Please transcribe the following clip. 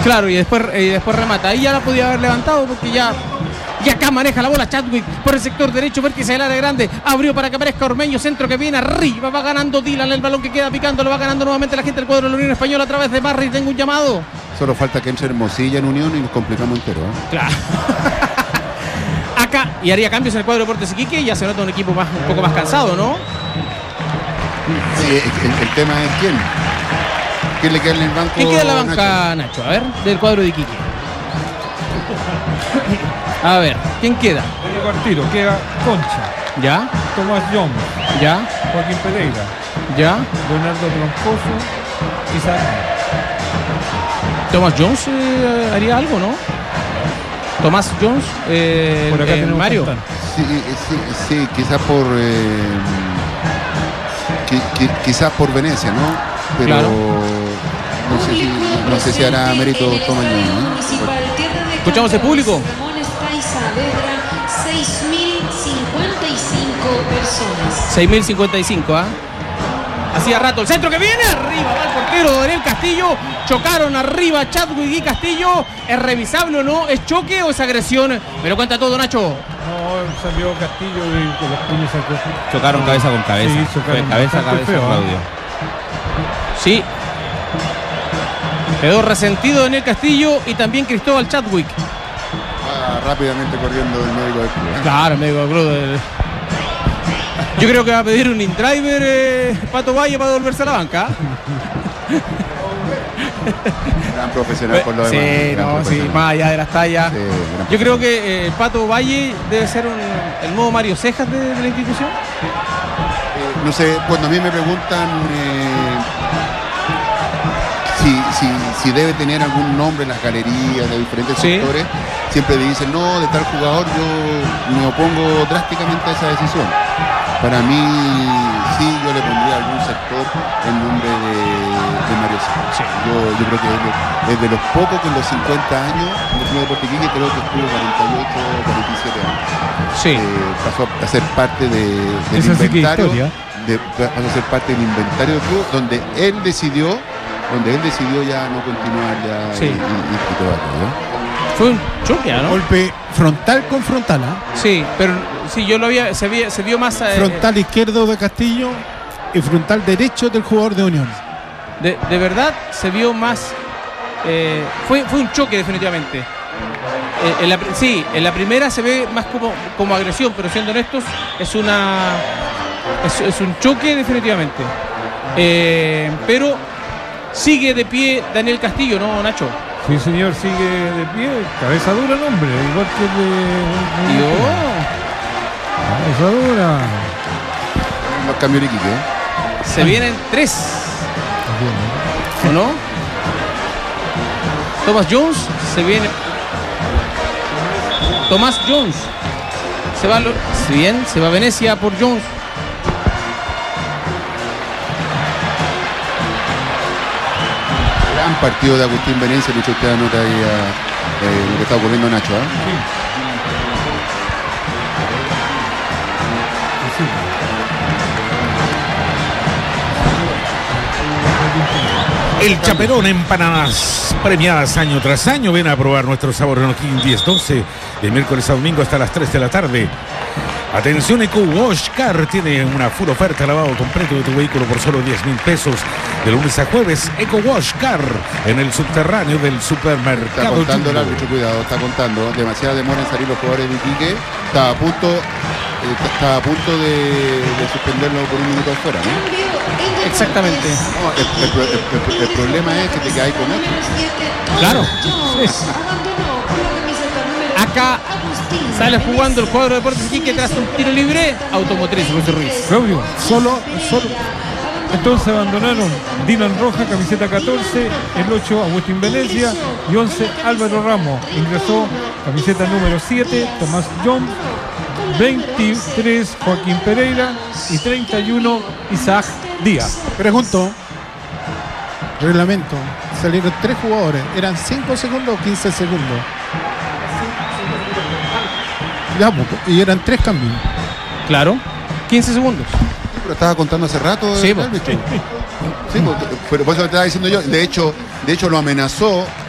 Claro, y después remata. Ahí ya la podía haber levantado porque ya... Y acá maneja la bola Chadwick por el sector derecho, vértice del área grande. Abrió para que aparezca Ormeño, centro que viene arriba. Va ganando Dylan, el balón que queda picando. Lo va ganando nuevamente la gente del cuadro de la Unión Española a través de Barry. Tengo un llamado. Solo falta que entre Hermosilla en Unión y nos complicamos entero. Claro. Acá, y haría cambios en el cuadro de Deportes Iquique. Ya se nota un equipo un poco más cansado, ¿no? Sí, el tema es quién. ¿Quién le queda en el banco? ¿Quién queda en la banca, Nacho? A ver, del cuadro de Iquique. A ver, ¿quién queda? Partido, queda Concha. ¿Ya? Tomás Jones. ¿Ya? Joaquín Pereira. ¿Ya? Leonardo Troncoso. Isaac. Tomás Jones haría algo, ¿no? Tomás Jones, por acá tenemos Mario. Sí, quizás por quizás por Venecia, ¿no? Pero claro. no sé si hará mérito Tomás Jones, ¿no? Escuchamos el público. 6.055 personas. 6.055, ¿ah? Hacía rato el centro que viene, arriba va el portero Daniel Castillo. Chocaron arriba Chadwick y Castillo. ¿Es revisable o no? ¿Es choque o es agresión? Me lo cuenta todo, Nacho. No, salió Castillo y con los puños sacó. Chocaron cabeza con cabeza. Sí, chocaron cabeza a cabeza, feo, Claudio. Sí. Quedó resentido Daniel Castillo y también Cristóbal Chadwick. Rápidamente corriendo del médico del club. Claro, el médico del club. Yo creo que va a pedir un in-driver Pato Valle para volverse a la banca. Gran profesional por lo demás. Sí, no, sí, más allá de las tallas. Sí, yo creo que Pato Valle debe ser el nuevo Mario Cejas de la institución. No sé, cuando a mí me preguntan si debe tener algún nombre en las galerías de diferentes sectores, siempre dicen, no, de tal jugador, yo me opongo drásticamente a esa decisión. Para mí, sí, yo le pondría a algún sector el nombre de Mario Cejas. Sí. Yo creo que es de los pocos que en los 50 años del Club Deportes Iquique, creo que estuvo 48 o 47 años. Sí. Pasó a ser parte del inventario. Pasó a ser parte del inventario del club, donde él decidió ya no continuar ya y todo aquello, ¿no? Fue un choque, ¿no? Golpe frontal con frontal, ¿ah? Sí, pero sí, yo lo había, se vio más frontal izquierdo de Castillo y frontal derecho del jugador de Unión. De verdad se vio más. Fue un choque definitivamente. En la primera se ve más como agresión, pero siendo honestos es un choque definitivamente. Pero sigue de pie Daniel Castillo, ¿no, Nacho? Sí, señor, sigue de pie. Cabeza dura el hombre, igual que el de... Cabeza dura. Los cambios de Iquique, Se vienen 3. ¿O no? Tomás Jones se viene. Tomás Jones. Se va a Venecia por Jones. Gran partido de Agustín Venecia, le hecho usted anota ahí lo que está ocurriendo Nacho, ¿eh? El Chaperón, empanadas premiadas año tras año. Ven a probar nuestro sabor en Enoquín 10-12, de miércoles a domingo hasta las 3 de la tarde. Atención, Eco Wash Car tiene una full oferta, lavado completo de tu vehículo por solo 10,000 pesos de lunes a jueves. Eco Wash Car en el subterráneo del supermercado. Está contando el árbitro, cuidado, está contando. Demasiada demora en salir los jugadores de Iquique. Estaba a punto de suspenderlo por un minuto afuera, ¿no? Exactamente. No, el problema es que te quedáis con esto. Claro. Acá sale jugando el cuadro de Deportes Iquique tras un tiro libre. Automotriz, José Ruiz. Claudio, solo. Entonces abandonaron Dylan Roja, camiseta 14, el 8 Agustín Venecia y 11 Álvaro Ramos. Ingresó camiseta número 7 Tomás John, 23 Joaquín Pereira y 31 Isaac Díaz. Pregunto, reglamento, salieron 3 jugadores, ¿eran 5 segundos o 15 segundos? Ya, y eran 3 cambios. Claro, 15 segundos. Pero estaba contando hace rato. Sí, pero por eso lo estaba diciendo yo. De hecho lo amenazó